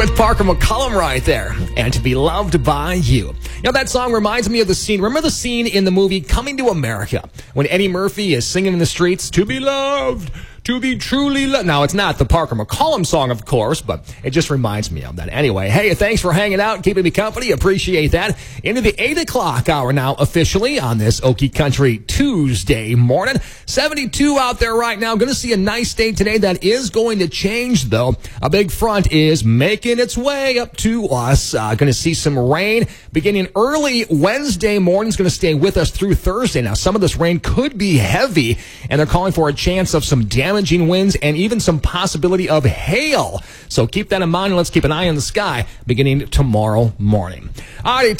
with Parker McCollum right there. And To Be Loved by You. You know, that song reminds me of the scene. Remember the scene in the movie Coming to America when Eddie Murphy is singing in the streets, to be loved, to be truly loved. Now, it's not the Parker McCollum song, of course, but it just reminds me of that. Anyway, hey, thanks for hanging out, keeping me company. Appreciate that. Into the 8 o'clock hour now, officially, on this Okie Country Tuesday morning. 72 out there right now. Going to see a nice day today. That is going to change, though. A big front is making its way up to us. Going to see some rain beginning early Wednesday morning. It's going to stay with us through Thursday. Now, some of this rain could be heavy, and they're calling for a chance of some damaging winds and even some possibility of hail. So keep that in mind, and let's keep an eye on the sky beginning tomorrow morning. All right.